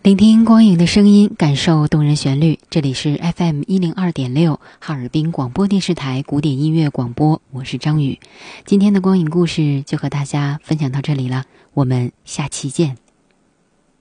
聆听光影的声音，感受动人旋律。这里是 FM102.6 哈尔滨广播电视台古典音乐广播，我是张宇。今天的光影故事就和大家分享到这里了，我们下期见。